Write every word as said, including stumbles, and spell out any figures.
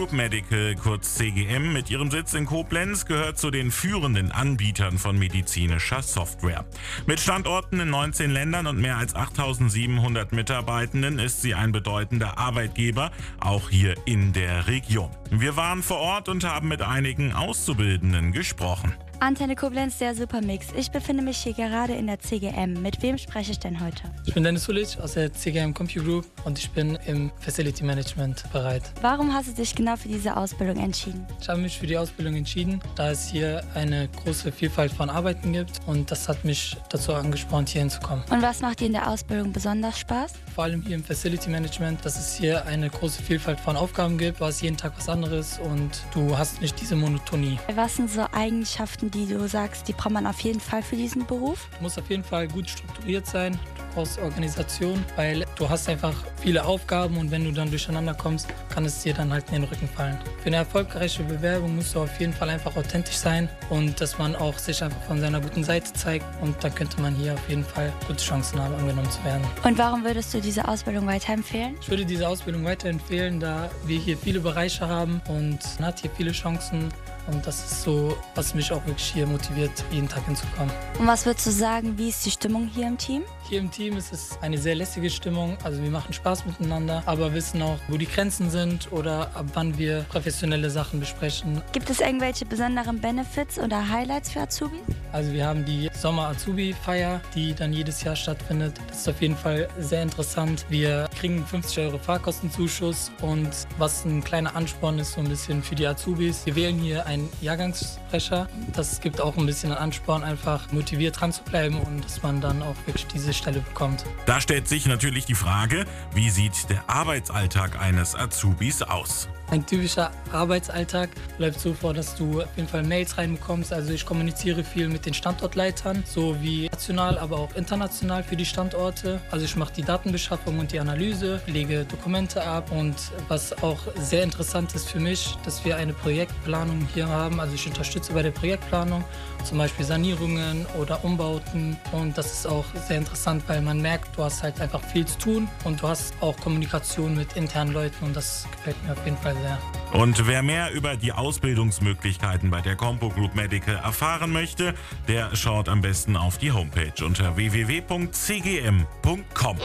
Group Medical, kurz C G M, mit ihrem Sitz in Koblenz gehört zu den führenden Anbietern von medizinischer Software. Mit Standorten in neunzehn Ländern und mehr als achttausendsiebenhundert Mitarbeitenden ist sie ein bedeutender Arbeitgeber, auch hier in der Region. Wir waren vor Ort und haben mit einigen Auszubildenden gesprochen. Antenne Koblenz, der Supermix. Ich befinde mich hier gerade in der C G M. Mit wem spreche ich denn heute? Ich bin Dennis Hulic aus der C G M Compute Group und ich bin im Facility Management bereit. Warum hast du dich genau für diese Ausbildung entschieden? Ich habe mich für die Ausbildung entschieden, da es hier eine große Vielfalt von Arbeiten gibt und das hat mich dazu angespornt, hier hinzukommen. Und was macht dir in der Ausbildung besonders Spaß? Vor allem hier im Facility Management, dass es hier eine große Vielfalt von Aufgaben gibt. Du hast jeden Tag was anderes und du hast nicht diese Monotonie. Was sind so Eigenschaften, die du sagst, die braucht man auf jeden Fall für diesen Beruf? Du musst auf jeden Fall gut strukturiert sein. Du brauchst Organisation, weil du hast einfach viele Aufgaben und wenn du dann durcheinander kommst, kann es dir dann halt in den Rücken fallen. Für eine erfolgreiche Bewerbung musst du auf jeden Fall einfach authentisch sein und dass man auch sich einfach von seiner guten Seite zeigt und dann könnte man hier auf jeden Fall gute Chancen haben, angenommen zu werden. Und warum würdest du diese Ausbildung weiterempfehlen? Ich würde diese Ausbildung weiterempfehlen, da wir hier viele Bereiche haben und man hat hier viele Chancen. Und das ist so, was mich auch wirklich hier motiviert, jeden Tag hinzukommen. Und was würdest du sagen, wie ist die Stimmung hier im Team? Hier im Team ist es eine sehr lässige Stimmung. Also wir machen Spaß miteinander, aber wissen auch, wo die Grenzen sind oder ab wann wir professionelle Sachen besprechen. Gibt es irgendwelche besonderen Benefits oder Highlights für Azubis? Also wir haben die Sommer-Azubi-Feier, die dann jedes Jahr stattfindet. Das ist auf jeden Fall sehr interessant. Wir kriegen fünfzig Euro Fahrkostenzuschuss und was ein kleiner Ansporn ist, so ein bisschen für die Azubis. Wir wählen hier einen Jahrgangssprecher. Das gibt auch ein bisschen einen Ansporn, einfach motiviert dran zu bleiben und dass man dann auch wirklich diese Stelle bekommt. Da stellt sich natürlich die Frage, wie sieht der Arbeitsalltag eines Azubis aus? Ein typischer Arbeitsalltag läuft so vor, dass du auf jeden Fall Mails reinbekommst. Also ich kommuniziere viel mit den Standortleitern, sowie national, aber auch international für die Standorte. Also ich mache die Datenbeschaffung und die Analyse, lege Dokumente ab und was auch sehr interessant ist für mich, dass wir eine Projektplanung hier haben. Also ich unterstütze bei der Projektplanung, zum Beispiel Sanierungen oder Umbauten und das ist auch sehr interessant, weil man merkt, du hast halt einfach viel zu tun und du hast auch Kommunikation mit internen Leuten und das gefällt mir auf jeden Fall sehr. Und wer mehr über die Ausbildungsmöglichkeiten bei der Compo Group Medical erfahren möchte, der schaut am besten auf die Homepage unter w w w punkt c g m punkt com.